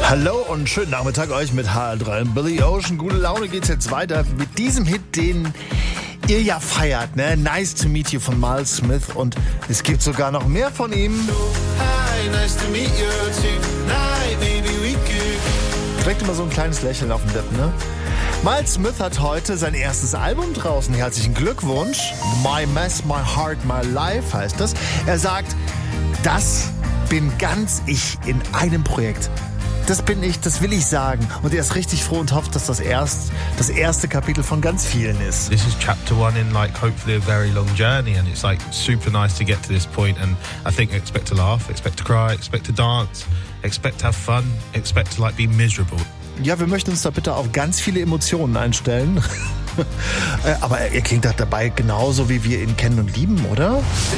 Hallo und schönen Nachmittag euch mit HR3 und Billy Ocean. Gute Laune geht's jetzt weiter mit diesem Hit, den ihr ja feiert, ne? Nice to Meet You von Miles Smith, und es gibt sogar noch mehr von ihm. Hi, nice to meet you tonight, maybe we could. Direkt immer so ein kleines Lächeln auf dem Lippen, ne? Miles Smith hat heute sein erstes Album draußen. Herzlichen Glückwunsch. My Mess, My Heart, My Life heißt das. Er sagt, das bin ganz ich in einem Projekt. Das bin ich, das will ich sagen. Und er ist richtig froh und hofft, dass das erste Kapitel von ganz vielen ist. This is chapter one in hopefully a very long journey, and it's super nice to get to this point, and I think expect to laugh, expect to cry, expect to dance, expect to have fun, expect to be miserable. Ja, wir möchten uns da bitte auf ganz viele Emotionen einstellen. Aber er klingt dabei genauso, wie wir ihn kennen und lieben, oder?